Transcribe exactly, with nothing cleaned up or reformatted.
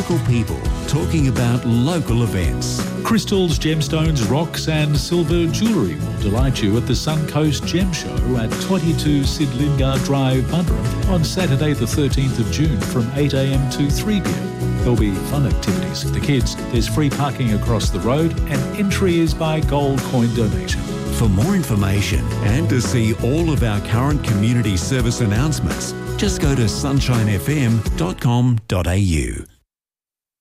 local people talking about local events. Crystals, gemstones, rocks and silver jewellery will delight you at the Suncoast Gem Show at twenty-two Sid Lingard Drive, Bundoora on Saturday the thirteenth of June from eight a m to three p m. There'll be fun activities for the kids. There's free parking across the road and entry is by gold coin donation. For more information and to see all of our current community service announcements, just go to sunshine f m dot com dot a u.